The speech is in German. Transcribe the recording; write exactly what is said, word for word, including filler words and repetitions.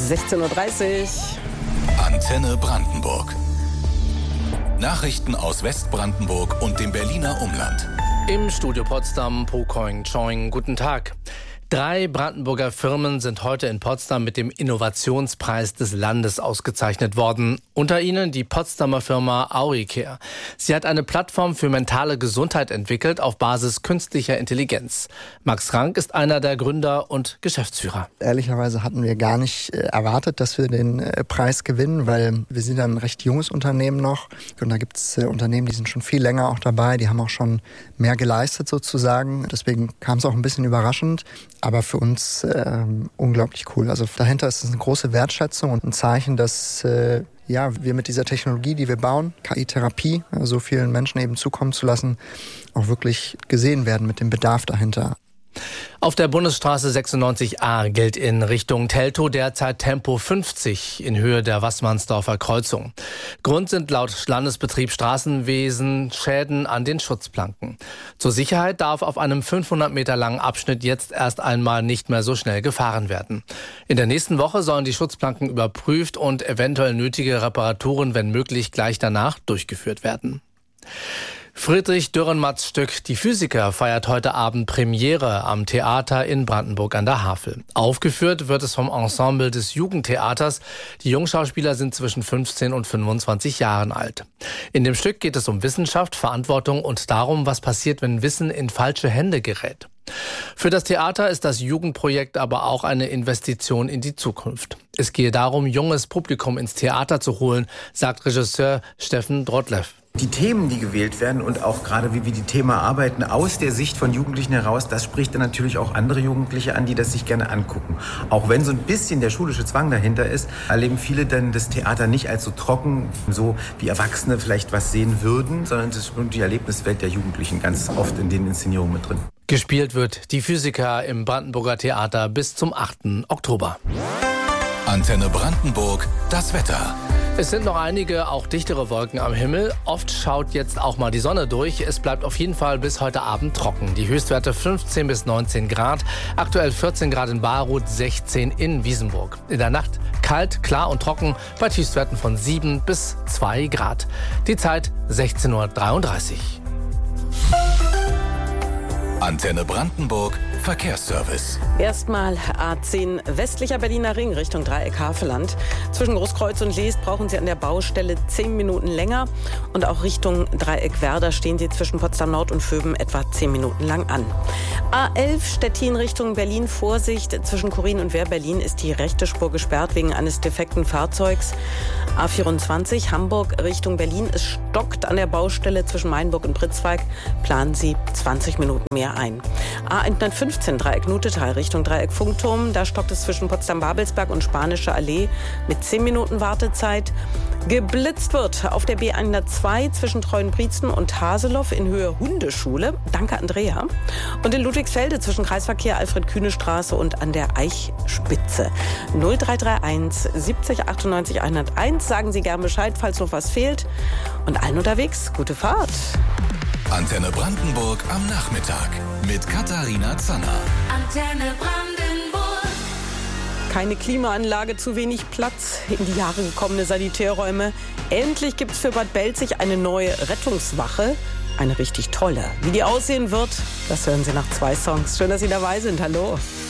sechzehn Uhr dreißig. Antenne Brandenburg. Nachrichten aus Westbrandenburg und dem Berliner Umland. Im Studio Potsdam, Po Koing Choing, guten Tag. Drei Brandenburger Firmen sind heute in Potsdam mit dem Innovationspreis des Landes ausgezeichnet worden. Unter ihnen die Potsdamer Firma Auricare. Sie hat eine Plattform für mentale Gesundheit entwickelt auf Basis künstlicher Intelligenz. Max Rank ist einer der Gründer und Geschäftsführer. Ehrlicherweise hatten wir gar nicht erwartet, dass wir den Preis gewinnen, weil wir sind ein recht junges Unternehmen noch. Und da gibt es Unternehmen, die sind schon viel länger auch dabei. Die haben auch schon mehr geleistet sozusagen. Deswegen kam es auch ein bisschen überraschend. Aber für uns äh, unglaublich cool. Also dahinter ist es eine große Wertschätzung und ein Zeichen, dass äh, ja, wir mit dieser Technologie, die wir bauen, K I-Therapie, äh, so vielen Menschen eben zukommen zu lassen, auch wirklich gesehen werden mit dem Bedarf dahinter. Auf der Bundesstraße sechsundneunzig a gilt in Richtung Teltow derzeit Tempo fünfzig in Höhe der Wassmannsdorfer Kreuzung. Grund sind laut Landesbetrieb Straßenwesen Schäden an den Schutzplanken. Zur Sicherheit darf auf einem fünfhundert Meter langen Abschnitt jetzt erst einmal nicht mehr so schnell gefahren werden. In der nächsten Woche sollen die Schutzplanken überprüft und eventuell nötige Reparaturen, wenn möglich, gleich danach durchgeführt werden. Friedrich Dürrenmatts Stück Die Physiker feiert heute Abend Premiere am Theater in Brandenburg an der Havel. Aufgeführt wird es vom Ensemble des Jugendtheaters. Die Jungschauspieler sind zwischen fünfzehn und fünfundzwanzig Jahren alt. In dem Stück geht es um Wissenschaft, Verantwortung und darum, was passiert, wenn Wissen in falsche Hände gerät. Für das Theater ist das Jugendprojekt aber auch eine Investition in die Zukunft. Es gehe darum, junges Publikum ins Theater zu holen, sagt Regisseur Steffen Drottlev. Die Themen, die gewählt werden und auch gerade wie wir die Themen arbeiten, aus der Sicht von Jugendlichen heraus, das spricht dann natürlich auch andere Jugendliche an, die das sich gerne angucken. Auch wenn so ein bisschen der schulische Zwang dahinter ist, erleben viele dann das Theater nicht als so trocken, so wie Erwachsene vielleicht was sehen würden, sondern es ist die Erlebniswelt der Jugendlichen ganz oft in den Inszenierungen mit drin. Gespielt wird Die Physiker im Brandenburger Theater bis zum achten Oktober. Antenne Brandenburg, das Wetter. Es sind noch einige, auch dichtere Wolken am Himmel. Oft schaut jetzt auch mal die Sonne durch. Es bleibt auf jeden Fall bis heute Abend trocken. Die Höchstwerte fünfzehn bis neunzehn Grad. Aktuell vierzehn Grad in Baruth, sechzehn in Wiesenburg. In der Nacht kalt, klar und trocken bei Tiefstwerten von sieben bis zwei Grad. Die Zeit sechzehn Uhr dreiunddreißig. Antenne Brandenburg, Verkehrsservice. Erstmal A zehn westlicher Berliner Ring Richtung Dreieck Havelland. Zwischen Großkreuz und Leest brauchen Sie an der Baustelle zehn Minuten länger. Und auch Richtung Dreieck Werder stehen Sie zwischen Potsdam Nord und Vöben etwa zehn Minuten lang an. A elf Stettin Richtung Berlin, Vorsicht. Zwischen Chorin und Wehr-Berlin ist die rechte Spur gesperrt wegen eines defekten Fahrzeugs. A vierundzwanzig Hamburg Richtung Berlin. Es stockt an der Baustelle zwischen Mainburg und Pritzwalk. Planen Sie zwanzig Minuten mehr ein. A hundertfünfzehn Dreieck Nutetal Richtung Dreieck Funkturm. Da stockt es zwischen Potsdam-Babelsberg und Spanische Allee mit zehn Minuten Wartezeit. Geblitzt wird auf der B hundertzwei zwischen Treuenbrietzen und Haseloff in Höhe Hundeschule. Danke, Andrea. Und in Ludwigsfelde zwischen Kreisverkehr Alfred-Kühne-Straße und an der Eichspitze. null drei drei eins siebzig achtundneunzig hunderteins. Sagen Sie gern Bescheid, falls noch was fehlt. Und allen unterwegs, gute Fahrt. Antenne Brandenburg am Nachmittag mit Katharina Zanner. Antenne Brandenburg. Keine Klimaanlage, zu wenig Platz, in die Jahre gekommene Sanitärräume. Endlich gibt es für Bad Belzig eine neue Rettungswache. Eine richtig tolle. Wie die aussehen wird, das hören Sie nach zwei Songs. Schön, dass Sie dabei sind. Hallo.